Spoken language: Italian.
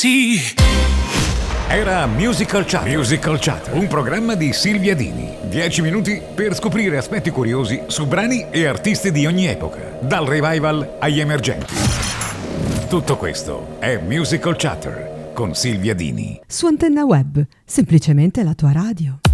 sì. Era Musical Chatter. Musical Chatter, un programma di Silvia Dini. 10 minuti per scoprire aspetti curiosi su brani e artisti di ogni epoca, dal revival agli emergenti. Tutto questo è Musical Chatter con Silvia Dini. Su Antenna Web, semplicemente la tua radio.